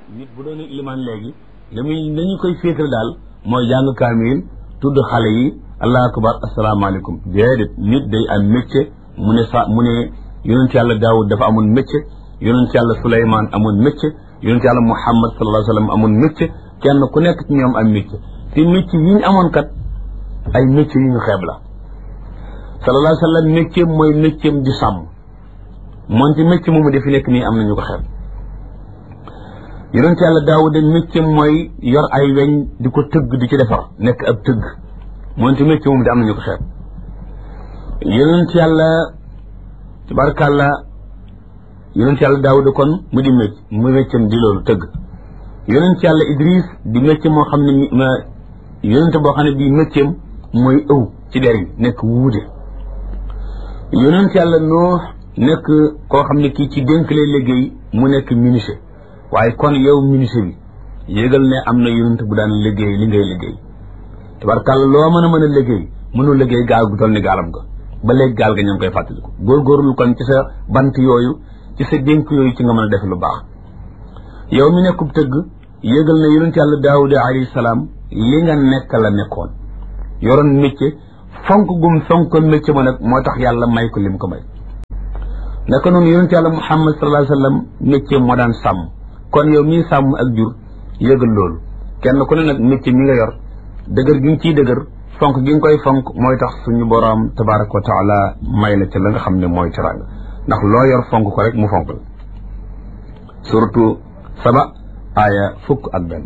nit bu doon ilimaan léegi dañu koy féetal daal mooy jàng kaamil tudd xale yi allahu akbar asalaamaaleykum déedéet nit day am métier mu ne yonent yàlla daawud dafa amoon métier yonent yàlla suleymaan amoon métier yonent yàlla muhammad sallallahu alayhi wa sallam amoon métier kenn ku nekk ci ñoom am métier te métier yi ñu amoon kat ay métier yu ñu xeeb la sallallahu alayhi wa sallam métier mooy métier di sàmm moonte métier moomu defi nekk nii am nañu ko xeeb yonent yàlla daawud métier mooy yor ay weñ di ko tëgg di ci defar nekk ab tëgg moonte métier moomu di am nañu ko xeeb yonent yàlla tabarakàlla yonent yàlla daawud kon mu di métier di loolu tëgg yonent yàlla idris di métier moo xam ne yonent boo xam ne bii métier mooy ëw ci der yi nekk wuude yonent yàlla noox nekk koo xam ne kii ci dénk lay liggéey mu nekk menuisier waaye kon yow menuisier bi yégal ne am na yonent bu daan liggéey li ngay liggéey tabarkàlla loo mën a liggéey mënul liggéey gaal gu toll ni gaalam ga ba léegi gaal ga ñoo ngi koy fàttaliku góorgóorlu kon ci sa bant yooyu ci sa dénk yooyu ci nga mën a def lu baax yow mi nekkub tëgg yégal ne yonent yàlla daawuda alayhi salaam li nga nekk la nekkoon yoroon métier fonk gum fonkoon métier ma nag moo tax yàlla may ko lim ko may naka noonu yonent yàlla muhammad sallallahu alayhi wa sallam métier moo daan sàmm kon yow mii sàmm ak jur yëgal loolu kenn ku ne nag métier mi nga yor dëgër gi nga ciy dëgër fonk gi nga koy fonk mooy tax suñu boroom tabaraka wa taala may la ca la nga xam ne mooy teraanga ndax loo yor fonk ko rek mu fonk la surtout saba aaya 11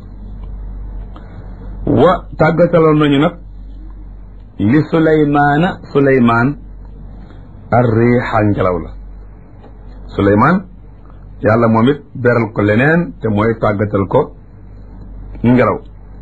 wa tàggataloon nañu nag li suleymaan ar riixa ngelaw la suleymaan yàlla moom it beral ko leneen te mooy tàggatal ko ngelaw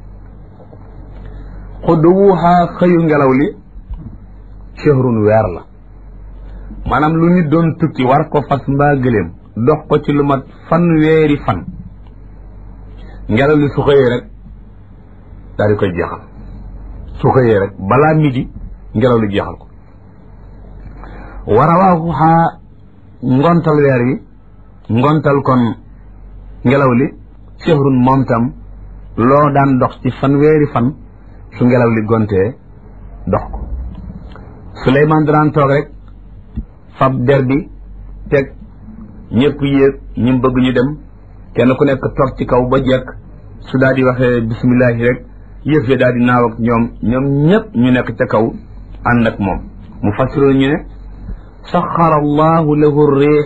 xuduwuha xëyu ngelaw li shahrun weer la maanaam lu nit doon tukki war ko fas mbaa gëléem dox ko ci lu mat fanweeri fan ngelaw li su xëyee rek daal di koy jeexal su xëyee rek balaa midi ngelaw li jeexal ko warawaaxuha ngontal weer yi ngontal kon ngelaw li shahrun moom tam loo daan dox ci fanweeri fan su ngelaw li gontee dox ko Suleymaan daan toog rek fab der bi teg ñëpp yéeg ñu bëgg ñu dem kenn ku nekk toog ci kaw ba jekk su daal di waxee bisimillahi rek yëf ya daal di naaw ak ñoom ñëpp ñu nekk ca kaw ànd ak moom mu fassiroo ñu ne saxara allahu lahu riix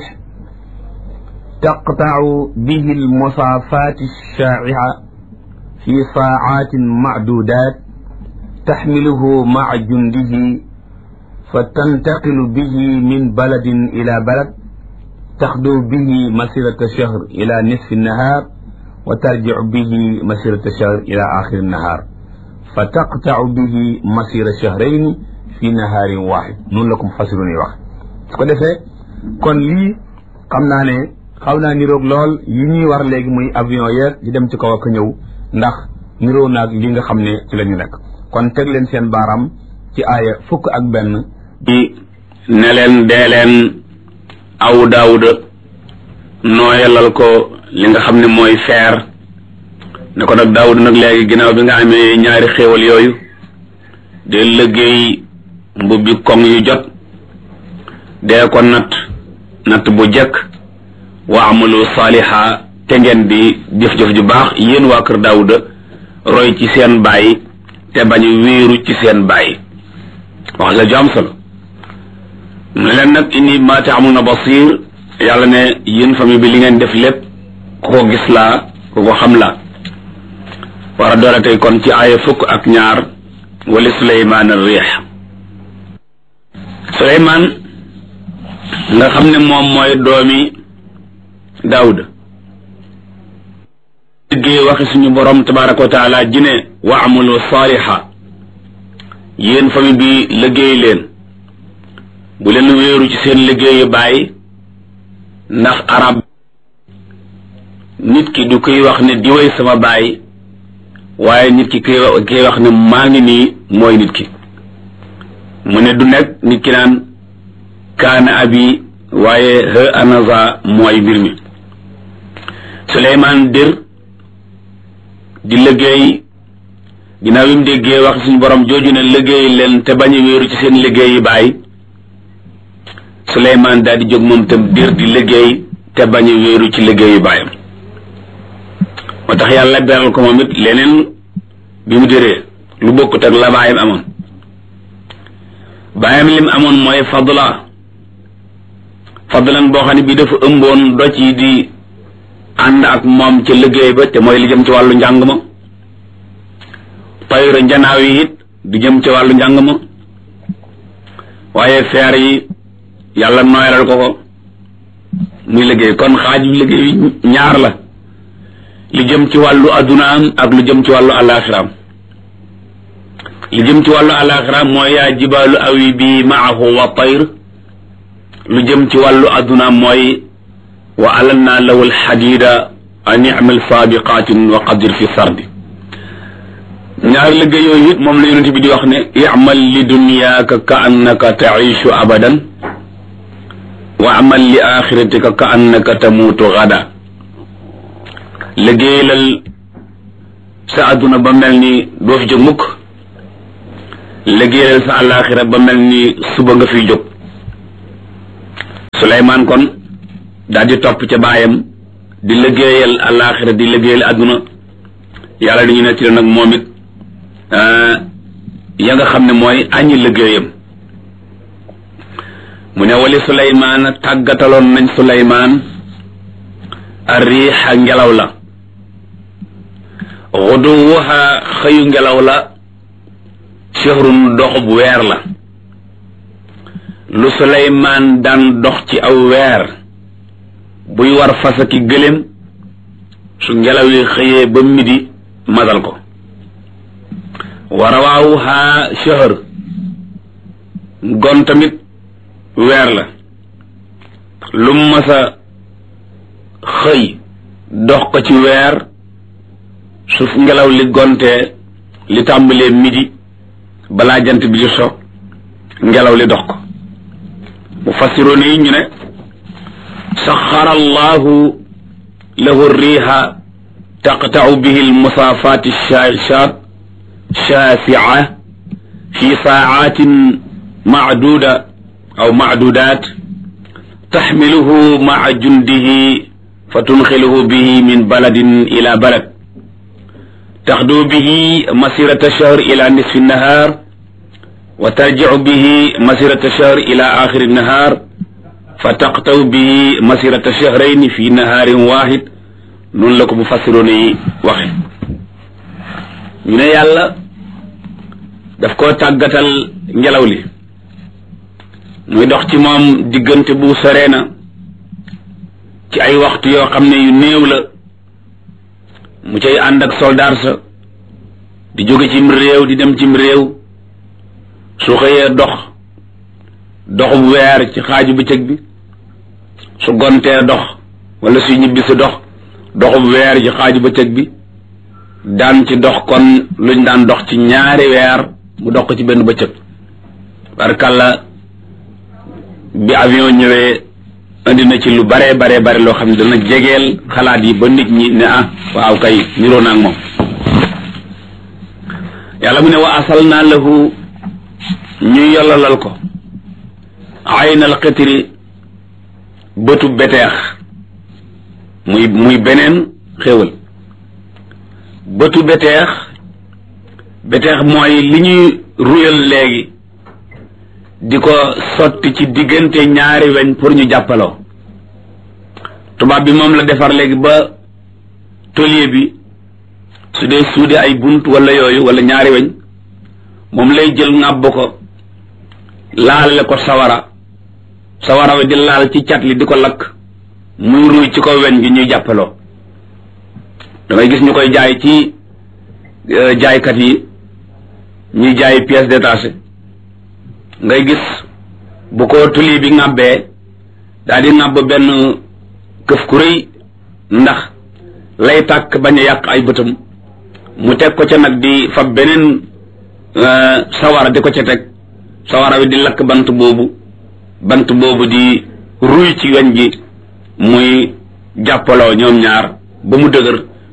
taqtau bihi almusaafaati alshaa'i'a fi saacatin macduudaat taxmiluhu maca jundihi fa tantaqilu bihi min baladin ila balad taxdu bihi masirata shahr ila nisfi nnahaar wa tarjicu bihi masirata shahr ila axiri nnahaar fa taqtacu bihi masira shahrayni fi nahaarin waaxid noonu la ko mufassirun yi wax su ko defee kon lii xam naa ne xaw naa niroog lool yi ñuy war léegi muy avion yeeg di dem ci kaw ak ñëw ndax niroo naag li nga xam ne ci la ñu nekk kon teg leen seen baaraam ci aaya 11 bi ne leen dee leen aw daawuda nooyalal ko li nga xam ne mooy feer ne ko nag daawuda nag léegi ginnaaw bi nga amee ñaari xéewal yooyu de liggéey mbubbi koŋ yu jot dee ko natt bu jekk wa amalu saaliha te ngeen di jëf-jëf ju baax yéen waa kër daawuda roy ci seen baay te bañ wéeru ci seen baay wax la ju am solo ne leen nag inni ma ta'maluna basir yàlla ne yéen famille bi li ngeen def lépp ku ko gis laa ku ko xam laa war a doole tey kon ci aaya 12 wali Suleymaan ar-riix Suleymaan nga xam ne moom mooy doomi Daawuda liggéey waxi suñu borom tabaraka wa taala ji ne wa amalu saaliha yéen famille bi liggéey leen bu leen wéeru ci seen liggéeyu baay ndax arab nit ki du koy wax ne diwéy sama baay waaye nit ki koy wax ne maa ngi nii mooy nit ki mu ne du nekk nit ki naan kaana abi waaye he anaza mooy mbir mi Suleymaan dir di liggéey ginnaaw bi mu déggee wax suñu borom jooju ne liggéey leen te bañ a wéeru ci seen liggéey yi bàyyi Suleymaan daal di jóg moom tam dir di liggéey te bañ a wéeru ci liggéey yu bàyyam moo tax yàlla beral ko moom it leneen bi mu diree lu bokkut ak la bàyyam amoon bàyyam lim amoon mooy fadlan boo xam ne bii dafa ëmboon doj yi di ànd ak moom ca liggéey ba te mooy li jëm ci wàllu njàng ma tayra njanaaw yi it di jëm ci wàllu njàng ma waaye feer yi yàlla nooyalal ko ko muy liggéey kon xaaju liggéey ñaar la li jëm ci wàllu addunaam ak lu jëm ci wàllu alaxiraam li jëm ci wàllu alaxiraam mooy yaa jibaalu awi bi maahu wa tayr lu jëm ci wàllu addunaam mooy wa alanna lahu alxadida an imal saabiqatin wa qadir fi sardi ñaar liggéey yooyu it moom la yonent bi di wax ne imal li dunyaaka ka annaka taishu abadan wa amal li axiratika ka annaka tamuutu gada liggéeyalal sa adduna ba mel ni doo fi jóg mukk liggéeyalal sa alaxira ba mel ni suba nga fiy jóg Suleymaan kon daal di topp ca baayam di liggéeyal alaxira di liggéeyal adduna yàlla dañu nettali nag moom it ya nga xam ne mooy añi liggéeyam mu ne wali Suleymaan tàggataloon nañ Suleymaan arriixa ngelaw la xuduwuha xëyu ngelaw la shahrun doxub weer la lu Suleymaan daan dox ci aw weer buy war fas ki gëléem su ngelaw yi xëyee ba midi matal ko wa rawaawuha shahr gon tamit weer la lu masa xëy dox ko ci weer su ngelaw li gontee li tàmbalee midi balaa jant bi di so ngelaw li dox ko mu fassiroon yi ñu ne saxara allahu lahu riiha taqta'u bihi almusaafaati shaasi'a fi saacatin macduuda aw macduudaat taxmiluhu maca jundihi fa tunxiluhu bihi min baladin ila balad taxdu bihi masirata shahr ila nisfi nahar wa tarjicu bihi masirata shahr ila axiri nahar fa taqtaw bihi masirata shahrayni fi naharin waxid noonu la ko mufassiroon yi waxe ñu ne yàlla daf koo tàggatal ngelaw li muy dox ci moom diggante bu soree na ci ay waxtu yoo xam ne yu néew la mu cay ànd ak soldaar sa di jóge cim réew di dem cim réew su xëyee doxub weer ci xaaju bëccëg bi su gontee dox wala suy ñibbi si doxub weer ci xaaju bëccëg bi daan ci dox kon luñ daan dox ci ñaari weer mu dox ko ci benn bëccëg barkalla bi avion ñëwee indi na ci lu bare loo xam ne dana jegeel xalaat yi ba nit ñi ne waaw kay niroo naa ak moom yàlla mu ne wa asal naa lahu ñu yollalal ko aynal xitri bëtu beteex muy beneen xéewal bëtu beteex mooy li ñuy ruyal léegi di ko sotti ci diggante ñaari weñ pour ñu jàppaloo tubaab bi moom la defar léegi ba tôlier bi su dee suude ay bunt wala yooyu wala ñaari weñ moom lay jël ŋàbb ko laalale ko sawara wi di laal ci cat li di ko lakk muy ruy ci ko weñ gi ñuy jàppaloo damay gis ñu koy jaay ci jaaykat yi ñuy jaay pièces détachées ngay gis bu ko tuli bi ŋàbbee daal di ŋàbb benn këf ku rëy ndax lay tàkk bañ a yàq ay bëtam mu teg ko ca nag di fab beneen sawara di ko ca teg sawara wi di lakk bant boobu di ruy ci weñ gi muy jàppaloo ñoom ñaar ba mu dëgër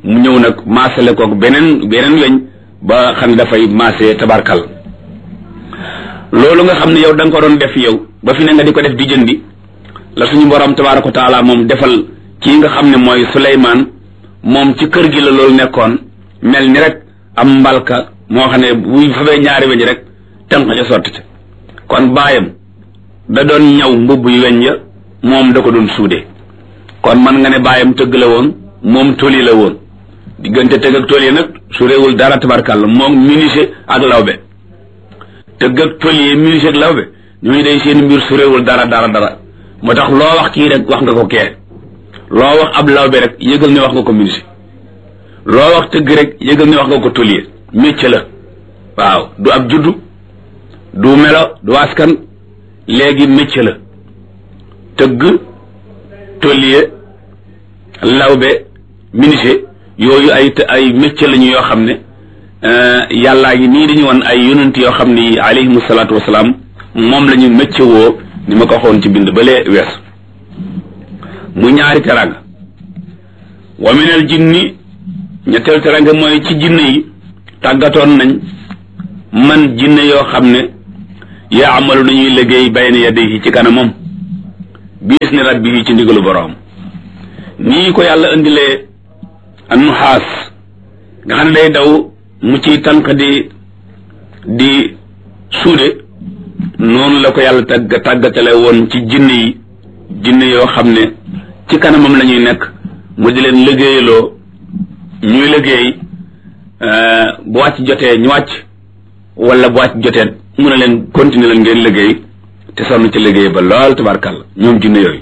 mu ñëw nag maasale koog beneen weñ ba xam ne dafay maase tabarkal loolu nga xam ne yow da nga ko doon def yow ba fi ne nga di ko def di jëndi la suñu borom tabaraka wa taala moom defal kii nga xam ne mooy Suleymaan moom ci kër gi la loolu nekkoon mel ni rek am mbalka moo xam ne buy fabee ñaari weñ rek tënk ca sotti ca kon baayam da doon ñaw mbubb yu weñ ya moom da ko doon suude kon man nga ne baayam tëgg la woon moom toli la woon diggante tëgg ak toli nag suréewul dara tabarkàlla moom menuisier ak lawbe tëgg ak toli menuisier ak lawbe ñooñu day seen mbir suréewul dara moo tax loo wax kii rek wax nga ko kee loo wax ab lawbe rek yëgal ne wax nga ko menuisier loo wax tëgg rek yëgal ne wax nga ko tolier métier la waaw du ab juddu du melo du askan léegi métier la tëgg tolier lawbe menuisier yooyu ay métier lañu yoo xam ne yàllaa ngi nii dañu woon ay yonent yoo xam ne alayhimu salaatu wasalaam moom la ñu métier woo ni ma ko waxoon ci bind balee wees mu ñaari teranga wa minal jinni ñetteel teranga mooy ci jinne yi tàggatoon nañ man jinne yoo xam ne yaa amalu nañuy liggéey bayna yadayhi ci kanamam biis ni rabbihi ci ndigalu boroom nii ko yàlla indilee annuxaas nga xam ne day daw mu ciy tànk di suude noonu la ko yàlla tàggatale woon ci jinne yoo xam ne ci kanamam la ñuy nekk mu di leen liggéeyaloo ñuy liggéey bu wàcc jotee ñu wàcc wala bu wàcc jotee mu ne leen continuer leen ngeen liggéey te sonn ci liggéey ba lool tabarkàlla ñoom jinne yooyu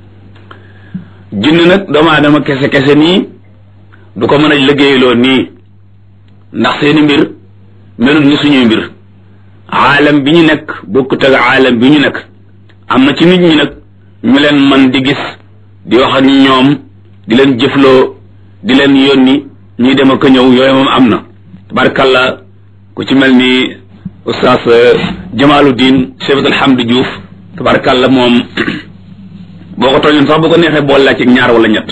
jinne nag doomu aadama kese nii du ko mën a liggéeyaloo nii ndax seeni mbir melut ni suñuy mbir aalam bi ñu nekk bokkut ak aalam bi ñu nekk am na ci nit ñi nag ñu leen man di gis di wax ak ñoom di leen jëfloo di leen yónni ñuy dem ak ñëw yooyu moom am na tabarkalla ku ci mel ni oustaz Jamaluddin Cheikh Alhamdu Diouf tabarkalla moom boo ko tooñoon sax bu ko neexee boole laa ci ñaar wala ñett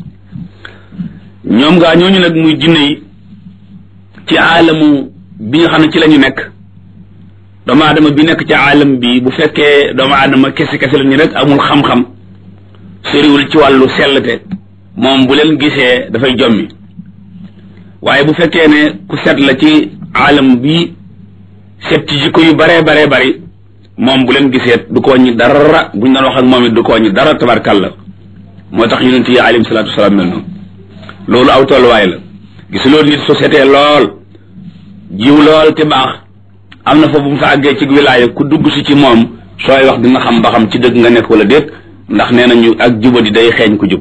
ñoom ngaa ñooñu nag muy jinne yi ci aalamu bi nga xam ne ci la ñu nekk doomu aadama bi nekk ci aalam bi bu fekkee doomu aadama kese la ñu rek amul xam-xam soriwul ci wàllu sellte moom bu leen gisee dafay jommi waaye bu fekkee ne ku set la ci aalam bi set ci jikko yu bare bari moom bu leen gisee du ko wàññi dara buñ doon wax ak moom it du ko wàññi dara tabarkàlla moo tax yonent yi alayhim salaatu wasalaam mel noonu loolu aw tolluwaay la gisuloo nit société lool jiw lool te baax am na fa bu mu fa àggee ci wilaaya ku dugg si ci moom sooy wax dina xam ba xam ci dëgg nga nekk wala déet ndax nee nañu ak jubadi day xeeñ ku jub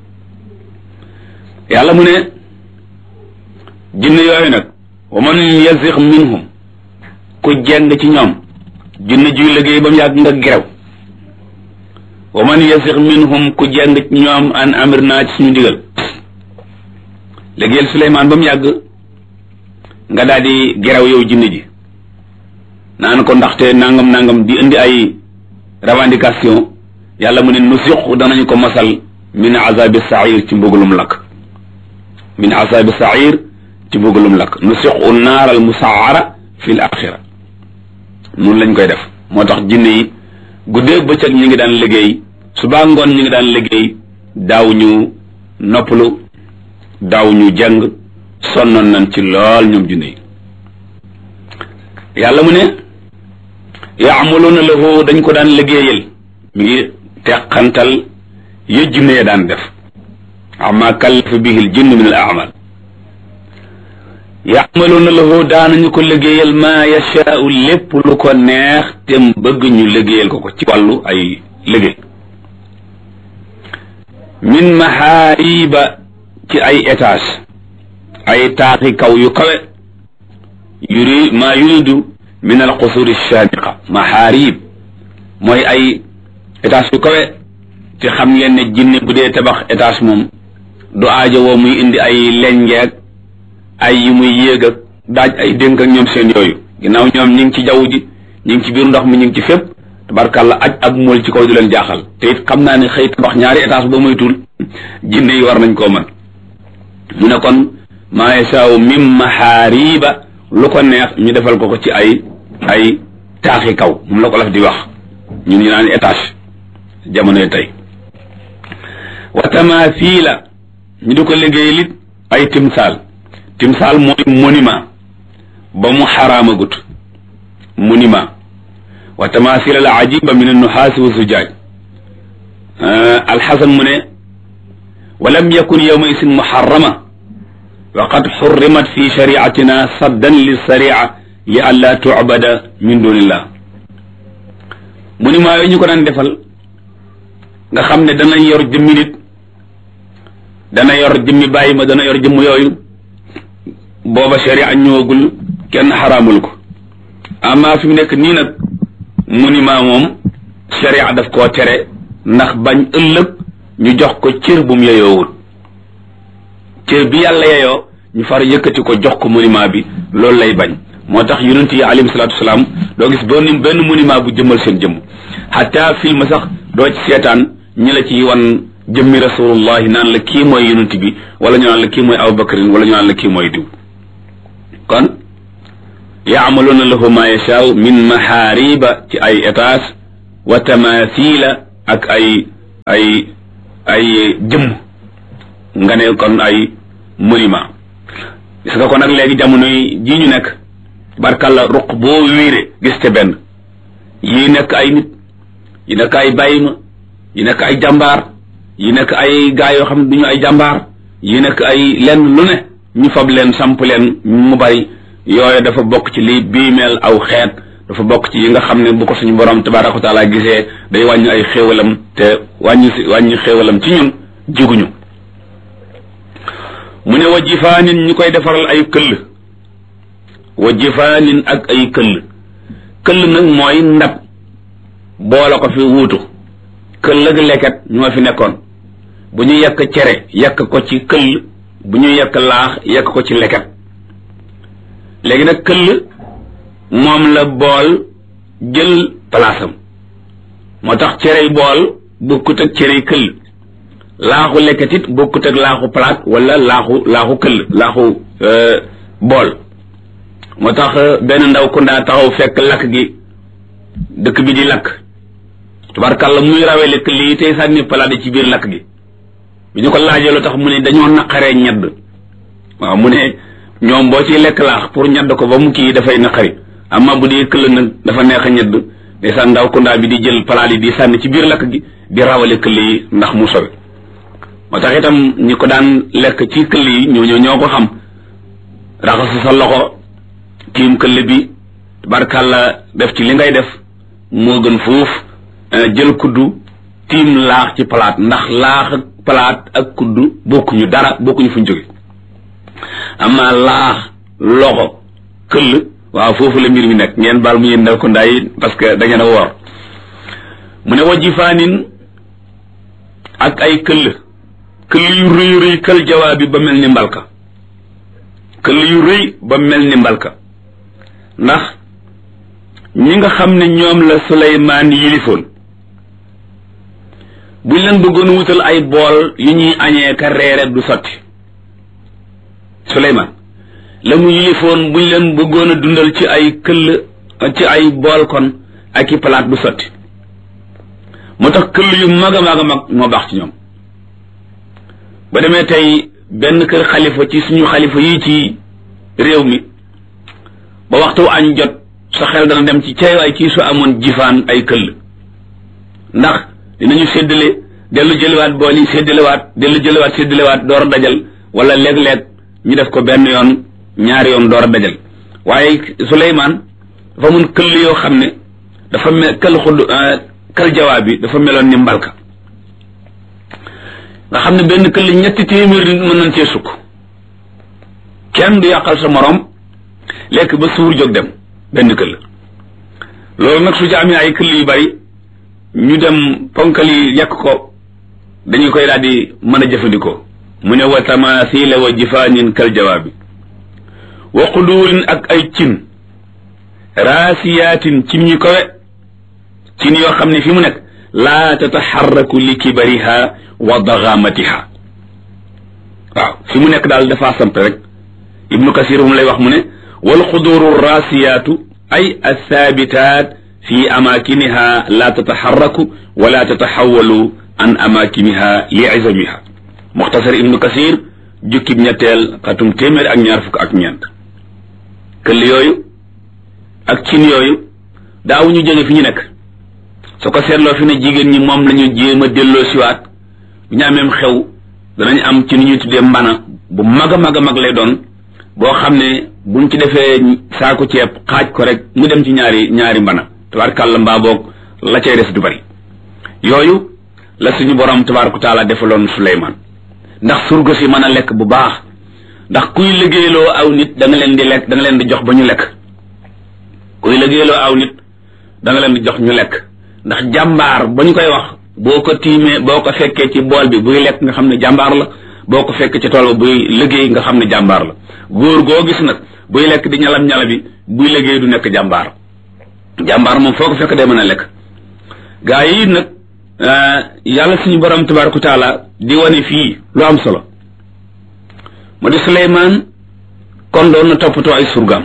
yàlla mu ne jinne yooyu nag wa man yazigh minhum ku jeng ci ñoom jinne juy liggéey ba mu yàgg nga gerew wa man yazigh minhum ku jeng ci ñoom an amir naa ci suñu digal liggéeyal Suleymaan ba mu yàgg nga daal di gerew yow jinne ji naan ko ndaxte nangam di indi ay revendication yàlla mu ne nusiq danañu ko masal min azabi sair ci mbugalum lakk min azabi sair ci mbugalum lakk nusiqu naar al musaara fi l axira noonu lañ koy def moo tax jinne yi guddeeg bëccëg ñu ngi daan liggéey subaa ngoon ñu ngi daan liggéey daaw ñu noppalu daaw ñu jàng sonnoon nañ ci lool ñoom jinne yi yàlla mu ne yaamaluuna lahu dañ ko daan liggéeyal mi ngi teqantal ya jinne ya daan def ama kallafa bihi l jinn min al amal yaamaluuna lahu daanañu ko liggéeyal ma yashaau lépp lu ko neex te bëgg ñu liggéeyal ko ci wàllu ay liggéey min mahaariba ci ay étage ay taaxi kaw yu kawe yuridu min al qusuri shaamiqa mahaarib mooy ay étage yu kawe te xam ngeen ne jinne bu dee tabax étage moom du aajo woo muy indi ay lengeeg ay yi muy yéeg ak daaj ay dénk ak ñoom seen yooyu ginnaaw ñoom ñi ngi ci jaww ji ñi ngi ci biir ndox mi ñi ngi ci fépp tabarkàlla aj ak mool ci kaw du leen jaaxal te it xam naa ne xëy tabax ñaari étage ba moytul jinne yi war nañ koo mën mu ne kon maa yasaaw min maxaariba lu ko neex ñu defal ko ci ay taaxi kaw moom la ko laf di wax ñun ñu naan étage jamonoy tey wa tamathila ñu di ko liggéey lit ay timsaal mooy monument ba mu xaraamagut monument wa tamathila al ajiba min annuhaasi wa zujaaj alxasan mu ne walam yakun yawma isin muharrama wa qad xurrimat fi shariatina saddan lissaria li an laa tucbada min dunillah monument yooyu ñu ko daan defal nga xam ne dana yor jëmmi nit dana yor jëmmi bàyyi ma dana yor jëmm yooyu booba sharia ñëwagul kenn xaraamul ko amma fi mu nekk nii nag monument moom sharia daf koo tere ndax bañ ëllëg ñu jox ko cër bu mu yeyoowul cër bi yàlla yeyoo ñu far yëkkati ko jox ko monument bi loolu lay bañ moo tax yonent yi alayhi salaatu wasalaam doo gis benn monument bu jëmmal seen jëmm xataa film sax doo ci seetaan ñi la ci wan jëmmi rasulullahi naan la kii mooy yonent bi wala ñu naan la kii mooy abubakarin wala ñu naan la kii mooy diw kon yaamaluuna lahu ma yashaaw min maxaariba ci ay étage wa tamathila ak ay jëmm nga ne kon ay monument gis nga ko nag léegi jamono ji ñu nekk barkalla ruq boo wiire gis te benn yi nekk ay nit yi nekk ay bàyyima yi nekk ay jàmbaar yi nekk ay gaa yoo xam ne duñu ay jàmbaar yi nekk ay lenn lu ne ñu fab leen samp leen mu bari yooyu dafa bokk ci li biimeel aw xeet dafa bokk ci yi nga xam ne bu ko suñu borom tabaraka wa taala gisee day wàññi ay xéewalam te wàññi xéewalam ci ñun jiguñu mu ne wa jifaanin ñu koy defaral ay këll wa jifaanin ak ay këll nag mooy ndab boole ko fi wuutu këll ak leket ñoo fi nekkoon bu ñu yekk cere yekk ko ci këll bu ñu yekk laax yekk ko ci leket léegi nag këll moom la bool jël palaasam moo tax cerey bool bokkut ak cerey këll laaxu leket it bokkut ak laaxu palaat wala laaxu këll laaxu bool moo tax benn ndaw ku ndaa taxaw fekk lakk gi dëkk bi di lakk tubarkàlla muy rawele këll yi tey sànni palaat ci biir lakk gi bi ñu ko laajee lu tax mu ne dañoo naqaree ñedd waaw mu ne ñoom boo ciy lekk laax pour ñedd ko ba mu kii dafay naqari amma bu dee këll nag dafa neex a ñedd ndeysaan ndaw ku ndaa bi di jël palaat yi di sànni ci biir lakk gi di rawale këll yi ndax mu sowe moo tax itam ñi ko daan lekk ci këll yi ñoo ko xam raxasu sa loxo tiim këll bi barkàlla def ci li ngay def moo gën fuuf jël kuddu tiim laax ci palaat ndax laax ak palaat ak kuddu bokkuñu dara bokkuñu fuñ jóge amma laax loxo këll waaw foofu la mbir mi nekk ngeen baal mu yéen ndaw ko ndaay parce que da ngeen a woor mu ne wajifaanin ak ay këll yu rëy kël jawaabi ba mel ni mbalka këll yu rëy ba mel ni mbalka ndax ñi nga xam ne ñoom la Suleymaan yilifoon buñ leen bëggoon wutal ay bool yu ñuy añee ka reere du sotti Suleymaan la mu yilifoon buñ leen bëggoon a dundal ci ay këll ci ay bool kon ak i palaat du sotti moo tax këll yu mag a mag a mag moo baax ci ñoom ba demee tey benn kër xalifa ci suñu xalifa yi ci réew mi ba waxtu añ jot sa xel dana dem ci ceewaay kii su amoon jifaan ay këll ndax dinañu séddale dellu jëliwaat bool yi séddalewaat dellu jëliwaat séddalewaat door a dajal wala léeg-léeg ñu def ko benn yoon ñaari yoon door a dajal waaye Suleymaan dafa mun këll yoo xam ne dafa mel kël jawaab bi dafa meloon ni mbalka nga xam ne benn këll 300 nit mën nañ cee sukk kenn du yàqal sa morom lekk ba suur jóg dem benn këll loolu nag su ci amee ay këll yu bari ñu dem ponkal yi yàq ko dañu koy daal di mën a jëfandikoo mu ne wa tamathila wa jifaanin kal jawaabi wa quduurin ak ay cin raasiyaatin cin ñu kawe cin yoo xam ne fi mu nekk laa tataxarraku li kibariha wa daxaamatiha waaw fi mu nekk daal dafa samp rek ibnu kasir mu lay wax mu ne wal xuduru rasiyaatu ay athaabitat fi amakiniha la tataxarraku wala tataxawalu an amakiniha li izamiha muxtasar ibnu kasir jukkib ñetteel xatum téeméer ak ñaar fukk ak ñeent këll yooyu ak cin yooyu daaw ñu jóge fi ñu nekk su ko seetloo fi ne jigéen ñi moom lañu jéem a delloo siwaat bu ñu ameem xew danañ am ci ni ñuy tuddee mbana bu mag a mag a mag lay doon boo xam ne buñ ci defee saako ceeb xaaj ko rek mu dem ci ñaari mbana tabaarkàlla mbaa boog la cay des du bari yooyu la suñu borom tabaaraka taala defaloon Suleymaan ndax surga si mën a lekk bu baax ndax kuy liggéeyloo aw nit da nga leen di lekk da nga leen di jox ba ñu lekk kuy liggéeyloo aw nit da nga leen di jox ñu lekk ndax jàmbaar ba ñu koy wax boo ko tiimee boo ko fekkee ci bool bi buy lekk nga xam ne jàmbaar la boo ko fekkee ci tool ba buy liggéey nga xam ne jàmbaar la góor goo gis nag buy lekk di ñalam bi buy liggéey du nekk jàmbaar jàmbaar moom foo ko fekk day mën a lekk gaa yi nag yàlla suñu borom tabaaraka taala di wane fii lu am solo mu di Suleymaan kon doon na toppatoo ay surgaam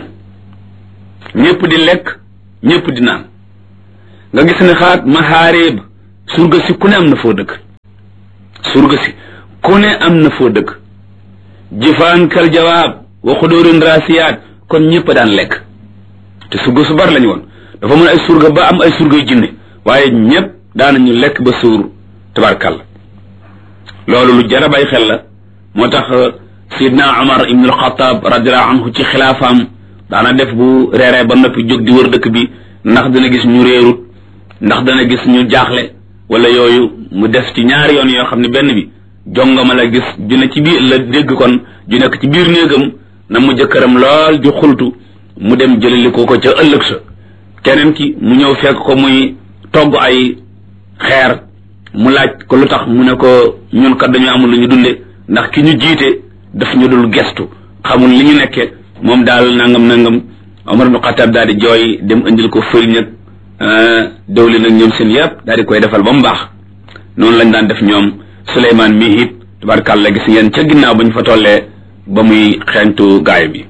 ñëpp di lekk ñëpp di naan nga gis ne xaat maxaareeb surga si ku ne am na foo dëkk surga si ku ne am na foo dëkk jifaan kal jawaab wa xudóorin rasiyaat kon ñëpp daan lekk te surga su bari lañu woon dafa mën ay surga ba am ay surga yu jinne waaye ñëpp daanañu lekk ba suur tabarkàlla loolu lu jar a bàyyi xel la moo tax sidna Umar ibn al-Khattab radiyallahu anhu ci xilaafaam daana def bu reeree ba noppi jóg di wër dëkk bi ndax dana gis ñu réerut ndax dana gis ñu jaaxle wala yooyu mu def ci ñaari yoon yoo xam ne benn bi jongama la gis ju ne ci biir la dégg kon ju nekk ci biir néegam na mu jëkkëram lool di xultu mu dem jëlali ko ca ëllëg sa keneen ki mu ñëw fekk ko muy togg ay xeer mu laaj ko lu tax mu ne ko ñun kat dañu amul lu ñu dunde ndax ki ñu jiite daf ñu dul gestu xamul li ñu nekke moom daal nangam Omar ibn Khattab daal di jooy dem indil ko fëriñ ak dawli nag ñoom seen yëpp daal di koy defal ba mu baax noonu lañ daan def ñoom Suleymaan mii it tabarkàlla gis ngeen ca ginnaaw ba ñu fa tollee ba muy xeeñtu gaay bi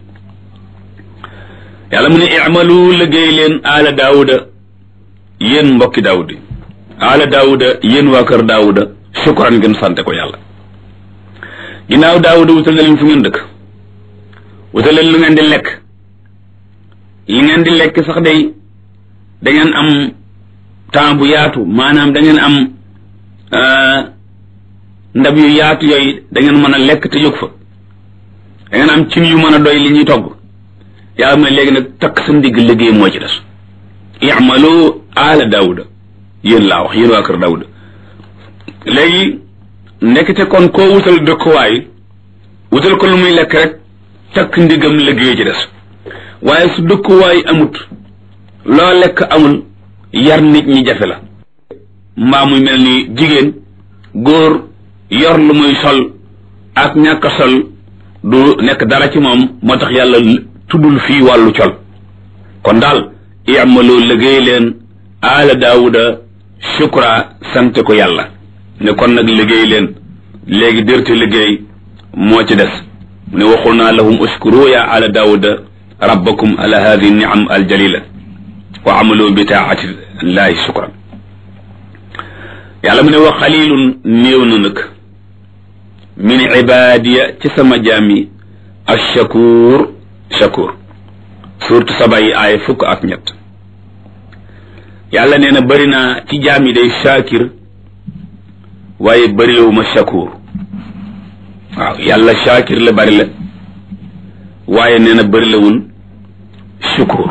yàlla mu ne i'malu liggéey leen aala daawuda yéen mbokki daawud yi aala daawuda yéen waa kër daawuda shukran ngeen sante ko yàlla ginnaaw daawuda wutal na leen fu ngeen dëkk wutal leen lu ngeen di lekk li ngeen di lekk sax day da ngeen am temps bu yaatu maanaam da ngeen am ndab yu yaatu yooyu da ngeen mën a lekk te jóg fa da ngeen am cin yu mën a doy li ñuy togg yàlla mooy léegi nag takk sa ndigg liggéey moo ci des i'malu ala daawuda yéen laa wax yéen waa kër daawuda léegi nekkite kon koo wutal dëkkuwaay wutal ko lu muy lekk rek takk ndigam liggéey ci des waaye su dëkkuwaay amut loo lekk amul yar nit ñi jafe la mbaa muy mel ni jigéen góor yor lu muy sol ak ñàkk sol du nekk dara ci moom moo tax yàlla tuddul fii wàllu col kon daal i'malu liggéey leen aala daawuda shukra sante ko yàlla ne kon nag liggéey leen léegi dërte liggéey moo ci des mu ne waxul naa lahum uskuru ya ala daawuda rabbakum ala hadihi ni'am aljalila wa amalu bi taati llahi shukran yàlla mu ne wa xalilun néew na nag min ibadiya ci sama jaami ashakur shakur surtout saba yi aaya fukk ak ñett yàlla nee na bëri naa ci jaam yi day shakir waaye bëriwuma shakur waaw yàlla shakir la bëri la waaye nee na bëri lawul shukur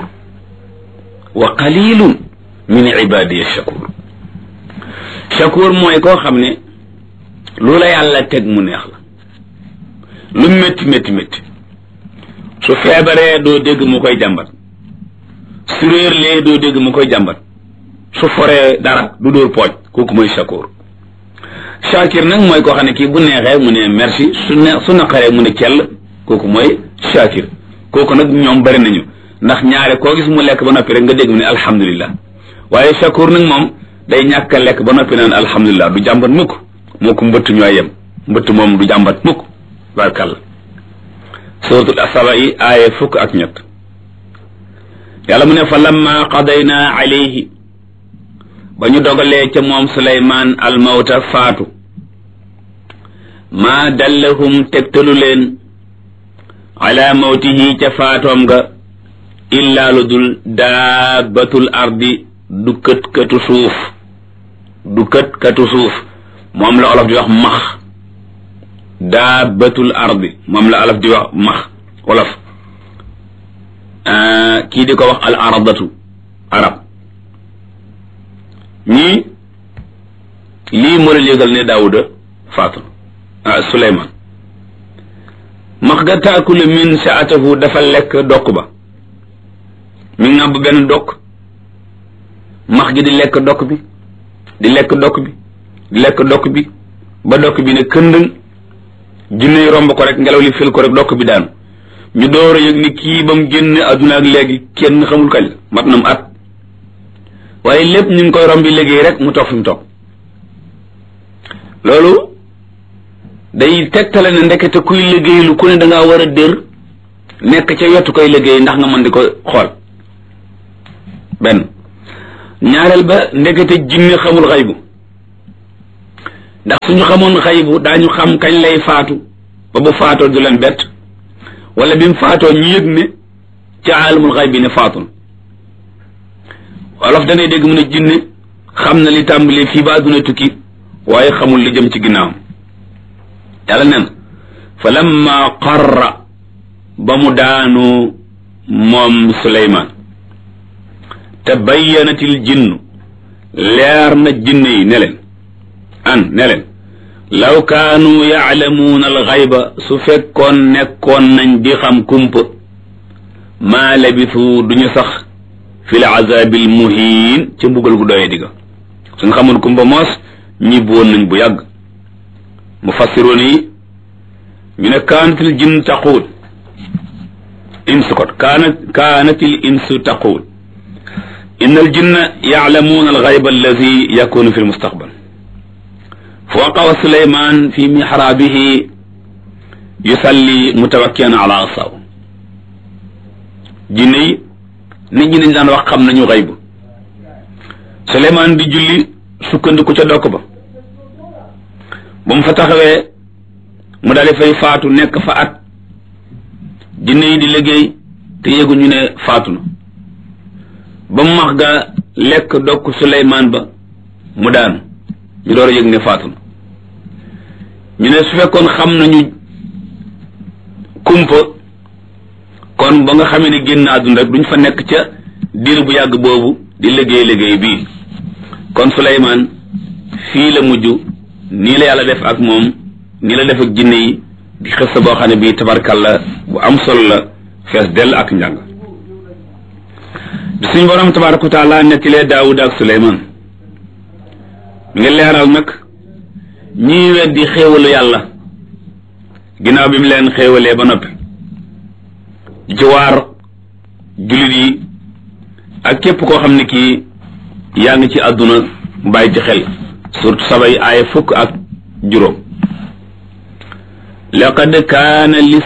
wa qalilun min ibadiya shakur shakur mooy koo xam ne lu la yàlla teg mu neex la lu métti métti métti su feebaree doo dégg mu koy jàmbat su réerlee doo dégg mu koy jàmbat su foree dara du dóor pooj kooku mooy shakur shakir nag mooy koo xam ne kii bu neexee mu ne merci su naqaree mu ne kell kooku mooy shakir kooku nag ñoom bari nañu ndax ñaare koo gis mu lekk ba noppi rek nga dégg mu ne alhamdulillah waaye shakur nag moom day ñàkk a lekk ba noppi naan alhamdulillah du jàmbat mukk moo ko mbëtt ñooy yem mbëtt moom du jàmbat mukk barkalla suratul saba yi aaya 13 yàlla mu ne fa lamma qadayna alayhi ba ñu dogalee ca moom Suleymaan almawta faatu maa dallahum tegtalu leen ala mawtihi ca faatoom ga illaa lu dul daabatul ardi du kët-katu suuf moom la olof di wax max daabatul ardi moom la olof di wax max olof kii di ko wax al aradatu arab ñii lii moo leen yëgal ne Daawuda faatu Suleymaan max ga taakulu min saatahu dafa lekk dokk ba mi ngi nàbb benn dokk max gi di lekk dokk bi di lekk dokk bi di lekk dokk bi ba dokk bi ne këndëng jinne yi romb ko rek ngelaw li fil ko rek dokk bi daanu ñu door a yëg ni kii ba mu génne adduna ak léegi kenn xamul kañ la mat na mu at waaye lépp ñu ngi koy rombi liggéey rek mu toog fi mu toog loolu day tegtale ne ndekete kuy liggéey lu ku ne da ngaa war a dër nekk ca yottu koy liggéey ndax nga mën di ko xool benn ñaareel ba ndekete jinne xamul xaybu ndax suñu xamoon xaybu daañu xam kañ lay faatu ba bu faatoo du leen bett wala bi mu faatoo ñu yëg ne ci aalamul xaybi ne faatu wolof da ngay dégg mu ne jinne xam na li tàmbalee fii ba àdduna tukki waaye xamul li jëm ci ginnaawam yàlla nen fa lamma qarra ba mu daanu moom Suleymaan tabayyanatil jinnu leer na jinne yi ne leen law kaanu yaalamuuna alxayba su fekkoon nekkoon nañ di xam kumpa maa labisu duñu sax fi l azabil muhiin ca mbugal gu doye digga suñ xamoon kumpa moos ñibbi woon nañ bu yàgg mufassiroon yi ñu ne kaanatil jinn taquul insu kot kaanatil insu taquul inna al jinna yaalamuuna alxayba allazi yakunu fi lmustaqbal fa waqawa Suleymaan fi mihraabihi yusalli mutawakkian ala asaw jinne yi nit ñi dañ daan wax xam nañu xayb Suleymaan di julli sukkandiku ca dokk ba mu fa taxawee mu daal di fay faatu nekk fa at jinne yi di liggéey te yëguñu ne faatu na ba mu max ga lekk dokk Suleymaan ba mu daanu ñu door a yëg ne faatu na ñu ne su fekkoon xam nañu kumpa kon ba nga xamee ne génn àdduna rek duñ fa nekk ca diir bu yàgg boobu di liggéey bii kon Suleymaan fii la mujj nii la yàlla def ak moom nii la def ak jinne yi di xësta boo xam ne bii tabarkalla bu am solo la fees dell ak njàng di suñu borom tabaraka wa taala nettilee Daawuda ak Suleymaan nga leeral nag ñii weddi xéewalu yàlla ginnaaw bi mu leen xéewalee ba noppi di ci waar jullit yi ak képp koo xam ne kii yaa ngi ci àdduna bàyyi ci xel surtout sabay aaya 15 laqad kaana li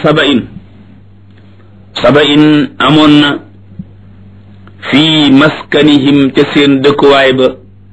sabain amoon na fii maskanihim ca seen dëkkuwaay ba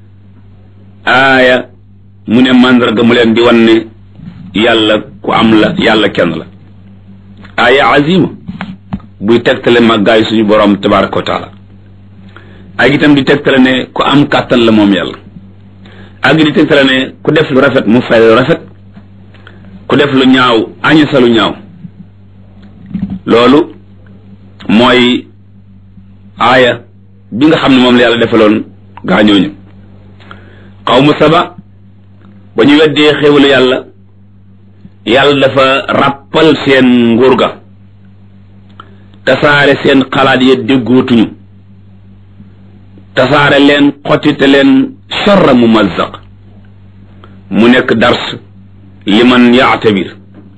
aaya mu ne màndarga mu leen di wan ne yàlla ku am la yàlla kenn la aaya azima buy tegtale màggaay suñu borom tabaraka wa taala ak itam di tegtale ne ku am kàttan la moom yàlla ak di tegtale ne ku def lu rafet mu fay lu rafet ku def lu ñaaw añasa lu ñaaw loolu mooy aaya bi nga xam ne moom la yàlla defaloon gaañooñu xawmu saba ba ñu weddee xéwalu yàlla dafa ràppal seen nguur ga tasaare seen xalaat ya déggootuñu tasaare leen xottite leen charra mumazzaq mu nekk dars liman yaatabir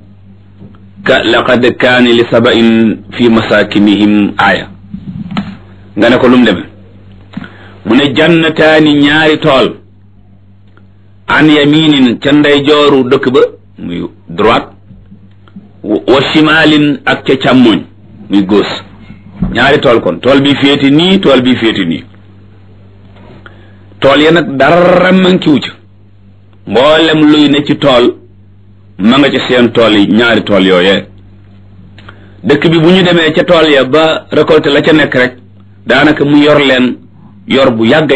laqad kaani li sabain fi masakinihim aaya nga ne ko lum deme mu ne jannataani ñaari tool an yaminin ca ndeyjooru dëkk ba muy droite wa shimalin ak ca càmmoñ muy góos ñaari tool kon tool bi féeti nii tool bi féeti nii tool ya nag dara mankiwu ca mboolem luy ne ci tool ma nga ca seen tool yi ñaari tool yooyee dëkk bi bu ñu demee ca tool ya ba récolté la ca nekk rek daanaka mu yor leen yor bu yàgg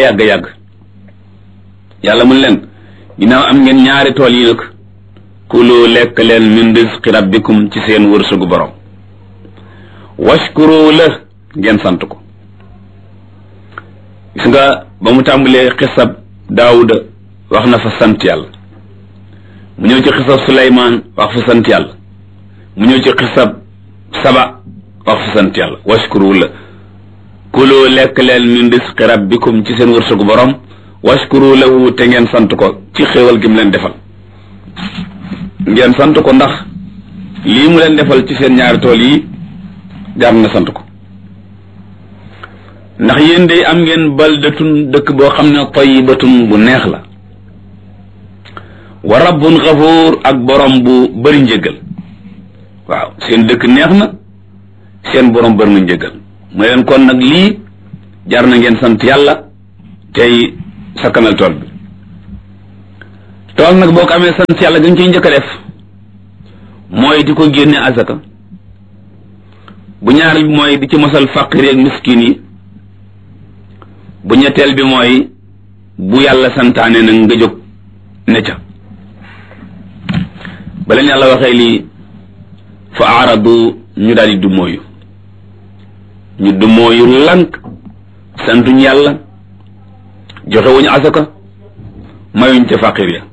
yàlla mun leen ginnaaw am ngeen ñaari tool yi nag kulu lekk leen min rizqi rabbikum ci seen wërsëgu borom washkuru la ngeen sant ko gis nga ba mu tàmbalee xisab daawuda wax na fa sant yàlla mu ñëw ci xisab suleymaan wax fa sant yàlla mu ñëw ci xisab saba wax fa sant yàlla washkuru la kulu lekk leen min rizqi rabbikum ci seen wërsëgu borom washkuru lahu te ngeen sant ko ci xéewal gi mu leen defal ngeen sant ko ndax lii mu leen defal ci seen ñaari tool yi jaar na sant ko ndax yéen day am ngeen baldatun dëkk boo xam ne tayyibatun bu neex la wa rabbun xafuur ak borom bu bëri njëggal waaw seen dëkk neex na seen borom bëri na njëggal mu leen kon nag lii jaar na ngeen sant yàlla tey sakkanal tool bi tool nag boo ko amee sant yàlla gën ciy njëkk a def mooy di ko génne azaka bu ñaareel bi mooy di ci mosal faqir ak miskin yi bu ñetteel bi mooy bu yàlla santaane nag nga jóg ne ca ba leen yàlla waxee lii fa aaradu ñu daal di dumóoyu ñu dumóoyu lank santuñ yàlla joxewuñu azaka mayuñ ca faqir ya